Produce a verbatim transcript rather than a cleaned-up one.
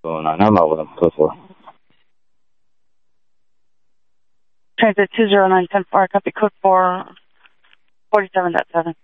Going on. I'm over them. Code four. Transit two zero nine ten four, copy code four, forty-seven point seven.